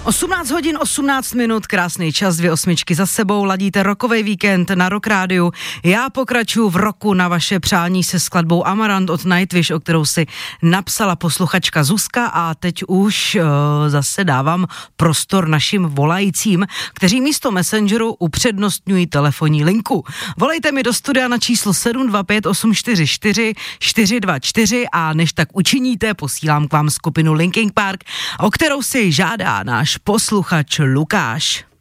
18 hodin 18 minut, krásný čas, 2 osmičky za sebou, ladíte rokový víkend na Rock Rádiu. Já pokračuju v roku na vaše přání se skladbou Amarant od Nightwish, o kterou si napsala posluchačka Zuzka, a teď už zase dávám prostor našim volajícím, kteří místo Messengeru upřednostňují telefonní linku. Volejte mi do studia na číslo 725 844 424 a než tak učiníte, posílám k vám skupinu Linkin Park, o kterou si žádá náš posluchač Lukáš.